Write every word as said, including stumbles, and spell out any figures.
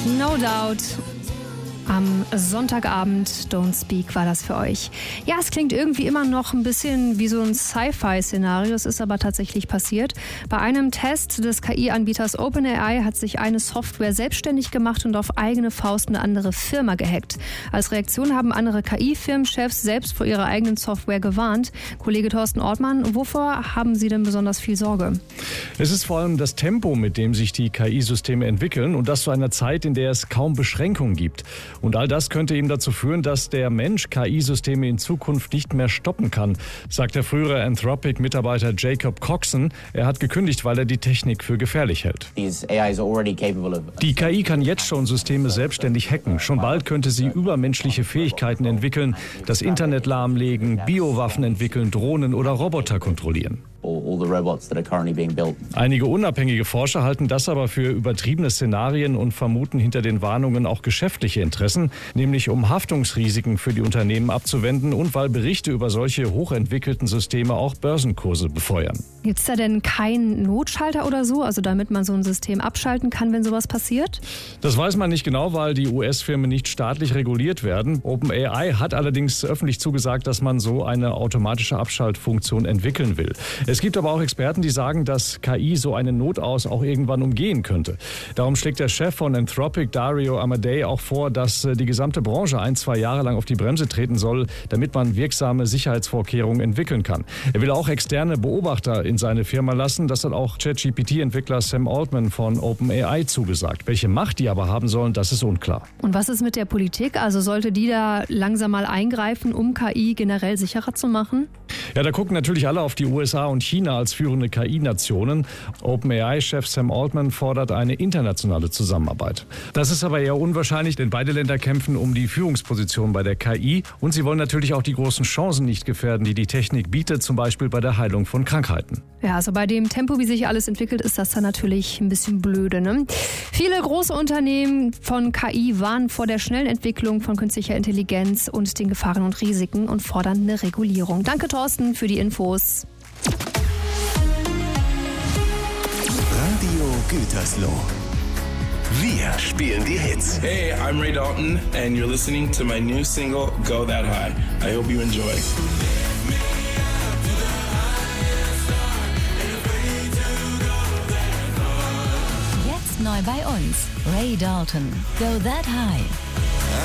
No Doubt. Am Sonntagabend, Don't Speak, war das für euch. Ja, es klingt irgendwie immer noch ein bisschen wie so ein Sci-Fi-Szenario. Es ist aber tatsächlich passiert. Bei einem Test des K I-Anbieters OpenAI hat sich eine Software selbstständig gemacht und auf eigene Faust eine andere Firma gehackt. Als Reaktion haben andere K I-Firmenchefs selbst vor ihrer eigenen Software gewarnt. Kollege Thorsten Ortmann, wovor haben Sie denn besonders viel Sorge? Es ist vor allem das Tempo, mit dem sich die K I-Systeme entwickeln, und das zu einer Zeit, in der es kaum Beschränkungen gibt. Und all das könnte eben dazu führen, dass der Mensch K I-Systeme in Zukunft nicht mehr stoppen kann, sagt der frühere Anthropic-Mitarbeiter Jacob Coxon. Er hat gekündigt, weil er die Technik für gefährlich hält. Die K I kann jetzt schon Systeme selbstständig hacken. Schon bald könnte sie übermenschliche Fähigkeiten entwickeln, das Internet lahmlegen, Biowaffen entwickeln, Drohnen oder Roboter kontrollieren. Einige unabhängige Forscher halten das aber für übertriebene Szenarien und vermuten hinter den Warnungen auch geschäftliche Interessen, nämlich um Haftungsrisiken für die Unternehmen abzuwenden und weil Berichte über solche hochentwickelten Systeme auch Börsenkurse befeuern. Gibt es da denn keinen Notschalter oder so, also damit man so ein System abschalten kann, wenn sowas passiert? Das weiß man nicht genau, weil die U S-Firmen nicht staatlich reguliert werden. OpenAI hat allerdings öffentlich zugesagt, dass man so eine automatische Abschaltfunktion entwickeln will. Es gibt aber auch Experten, die sagen, dass K I so einen Notaus auch irgendwann umgehen könnte. Darum schlägt der Chef von Anthropic, Dario Amodei, auch vor, dass die gesamte Branche ein, zwei Jahre lang auf die Bremse treten soll, damit man wirksame Sicherheitsvorkehrungen entwickeln kann. Er will auch externe Beobachter in seine Firma lassen. Das hat auch ChatGPT-Entwickler Sam Altman von OpenAI zugesagt. Welche Macht die aber haben sollen, das ist unklar. Und was ist mit der Politik? Also sollte die da langsam mal eingreifen, um K I generell sicherer zu machen? Ja, da gucken natürlich alle auf die U S A und China als führende K I-Nationen. OpenAI-Chef Sam Altman fordert eine internationale Zusammenarbeit. Das ist aber eher unwahrscheinlich, denn beide Länder kämpfen um die Führungsposition bei der K I. Und sie wollen natürlich auch die großen Chancen nicht gefährden, die die Technik bietet, zum Beispiel bei der Heilung von Krankheiten. Ja, also bei dem Tempo, wie sich alles entwickelt, ist das dann natürlich ein bisschen blöde, ne? Viele große Unternehmen von K I warnen vor der schnellen Entwicklung von künstlicher Intelligenz und den Gefahren und Risiken und fordern eine Regulierung. Danke, Thorsten, für die Infos. Radio Gütersloh. Wir spielen die Hits. Hey, I'm Ray Dalton and you're listening to my new single, Go That High. I hope you enjoy. Jetzt neu bei uns, Ray Dalton, Go That High.